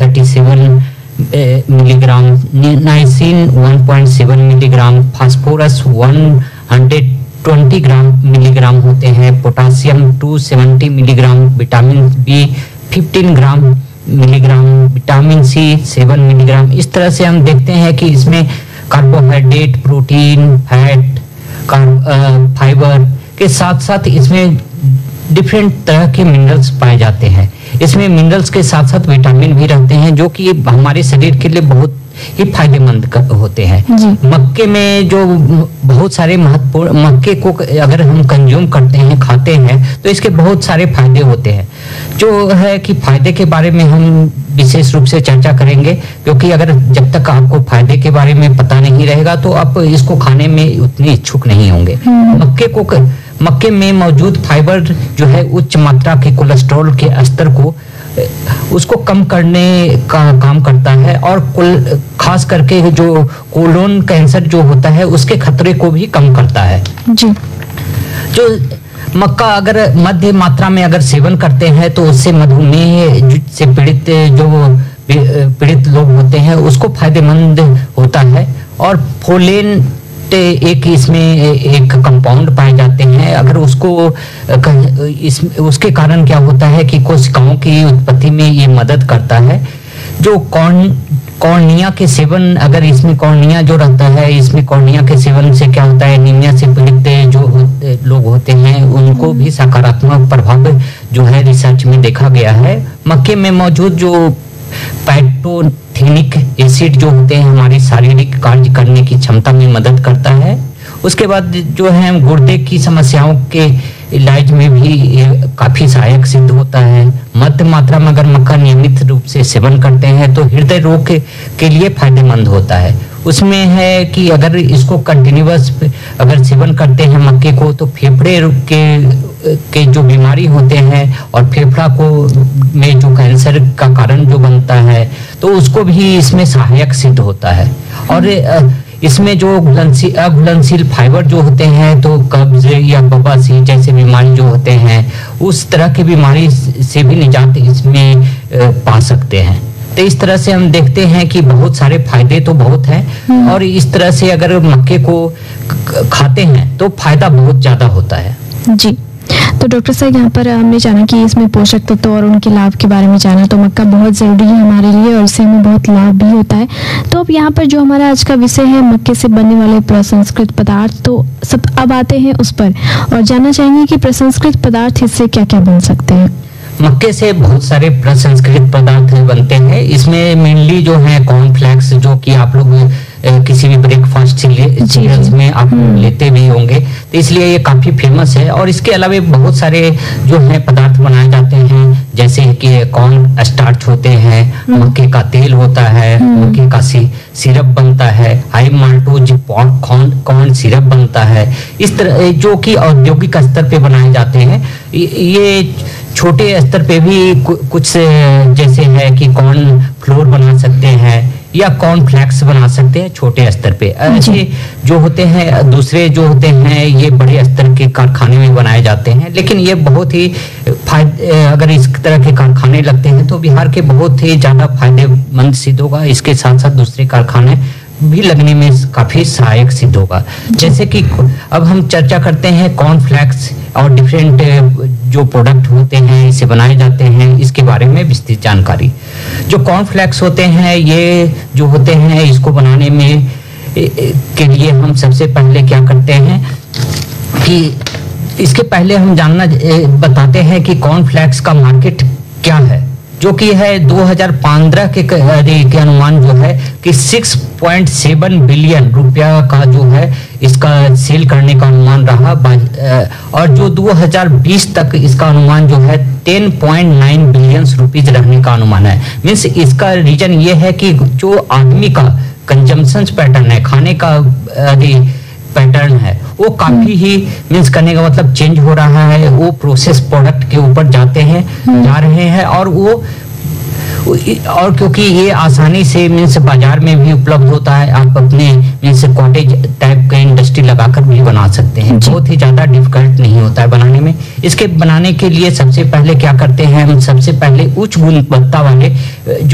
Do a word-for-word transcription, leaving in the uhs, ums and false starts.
Thirty seven milligram, niacin one point seven milligram, phosphorus one hundred twenty gram milligram होते हैं, potassium to seventy milligram, vitamin B fifteen gram milligram, vitamin C seven milligram. इस तरह से हम देखते हैं कि इसमें कार्बोहाइड्रेट, प्रोटीन, फैट, फाइबर के साथ साथ इसमें डिफरेंट तरह के मिनरल्स पाए जाते हैं। इसमें मिनरल्स के साथ साथ विटामिन भी रहते हैं जो कि हमारे शरीर के लिए बहुत ही फायदेमंद होते हैं। मक्के में जो बहुत सारे महत्वपूर्ण, मक्के को अगर हम कंज्यूम करते हैं, खाते हैं, तो इसके बहुत सारे फायदे होते हैं। जो है कि फायदे के बारे में हम विशेष रूप से चर्चा करेंगे, क्योंकि अगर जब तक आपको फायदे के बारे में पता नहीं रहेगा तो आप इसको खाने में उतनी इच्छुक नहीं होंगे। मक्के को मक्के में मौजूद फाइबर जो है उच्च मात्रा के कोलेस्ट्रॉल के स्तर को उसको कम करने का काम करता है और खास करके जो कोलोन कैंसर जो होता है उसके खतरे को भी कम करता है जी। जो मक्का अगर मध्य मात्रा में अगर सेवन करते हैं तो उससे मधुमेह से पीड़ित जो पीड़ित लोग होते हैं उसको फायदेमंद होता है। और फोलेन एक इसमें एक कंपाउंड पाए जाते हैं, अगर उसको इस उसके कारण क्या होता है कि कोशिकाओं की उत्पत्ति में ये मदद करता है। जो कॉर्न कॉर्निया के सेवन, अगर इसमें कॉर्निया जो रहता है, इसमें कॉर्निया के सेवन से क्या होता है, एनीमिया से पीड़ित जो हो, लोग होते हैं उनको भी सकारात्मक प्रभाव जो है रिसर्च में देखा गया है। मक्के में मौजूद जो पैटोथेनिक एसिड जो होते हैं हमारी शारीरिक कार्य करने की क्षमता में मदद करता है। उसके बाद जो है गुर्दे की समस्याओं के इलाज में भी ये काफी सहायक सिद्ध होता है। मध्य मात्रा में अगर मक्का नियमित रूप से सेवन करते हैं तो हृदय रोग के, के लिए फायदेमंद होता है। उसमें है कि अगर इसको कंटिन्यूअस अगर सेवन करते हैं मक्के को तो फेफड़े के के जो बीमारी होते हैं और फेफड़ा को में जो कैंसर का कारण जो बनता है तो उसको भी इसमें सहायक सिद्ध होता है। और इसमें जो घुलनशील अघुलनशील फाइबर जो होते हैं तो कब्ज या बवासीर जैसे बीमारी जो होते हैं उस तरह की बीमारी से भी निजात इसमें पा सकते हैं। तो इस तरह से हम देखते हैं कि बहुत सारे फायदे तो बहुत हैं और इस तरह से अगर मक्के को खाते हैं तो फायदा बहुत ज्यादा होता है जी। तो डॉक्टर साहब यहाँ पर हमने जाना कि इसमें पोषक तत्व तो और उनके लाभ के बारे में जाना, तो मक्का बहुत ज़रूरी है हमारे लिए और इससे हमें बहुत लाभ भी होता है। तो अब यहाँ पर जो हमारा आज का विषय है मक्के से बनने वाले प्रसंस्कृत पदार्थ, तो सब अब आते हैं उस पर और जानना चाहेंगे कि प्रसंस्कृत पदार्थ इससे क्या क्या बन सकते हैं। मक्के से बहुत सारे प्रसंस्कृत पदार्थ बनते हैं। इसमें मेनली जो है कॉर्नफ्लेक्स जो कि आप लोग किसी भी ब्रेकफास्ट सीरियल्स में आप लेते भी होंगे, तो इसलिए ये काफी फेमस है। और इसके अलावा बहुत सारे जो है पदार्थ बनाए जाते हैं, जैसे कि कॉर्न स्टार्च होते हैं, मक्के का तेल होता है, मक्के का सी, सिरप बनता है, high maltose corn corn syrup बनता है। इस तरह जो कि औद्योगिक स्तर पे बनाए जाते हैं। ये छोटे स्तर पे भी कुछ जैसे है कि कॉर्न फ्लोर बना सकते हैं या कॉर्न फ्लेक्स बना सकते हैं छोटे स्तर पे। ऐसे जो होते हैं दूसरे जो होते हैं ये बड़े स्तर के कारखाने में बनाए जाते हैं। लेकिन ये बहुत ही फायदे, अगर इस तरह के कारखाने लगते हैं तो बिहार के बहुत ही ज्यादा फायदेमंद सिद्ध होगा। इसके साथ साथ दूसरे कारखाने भी लगने में काफी सहायक सिद्ध होगा। जैसे कि अब हम चर्चा करते हैं कॉर्नफ्लेक्स और डिफरेंट जो प्रोडक्ट होते हैं इसे बनाए जाते हैं, इसके बारे में विस्तृत जानकारी। जो कॉर्नफ्लेक्स होते हैं ये जो होते हैं इसको बनाने में के लिए हम सबसे पहले क्या करते हैं कि इसके पहले हम जानना बताते हैं कि कॉर्नफ्लेक्स का मार्केट क्या है, जो कि है दो हज़ार पंद्रह के, के अनुमान जो है कि छह पॉइंट सात बिलियन रुपया का जो है इसका सेल करने का अनुमान रहा। और जो दो हज़ार बीस तक इसका अनुमान जो है दस पॉइंट नौ बिलियन रुपीस रहने का अनुमान है। मीन्स इसका रीजन ये है कि जो आदमी का कंजम्पशन पैटर्न है, खाने का पैटर्न है, वो काफी ही मीन्स करने का मतलब चेंज हो रहा है। वो प्रोसेस प्रोडक्ट के ऊपर जाते हैं जा रहे हैं और वो और क्योंकि ये आसानी से मीन्स बाजार में भी उपलब्ध होता है, आप अपने मीन्स कॉटेज टाइप का इंडस्ट्री लगाकर भी बना सकते हैं। बहुत ही ज्यादा डिफिकल्ट नहीं होता है बनाने में। इसके बनाने के लिए सबसे पहले क्या करते हैं हम, सबसे पहले उच्च गुणवत्ता वाले जो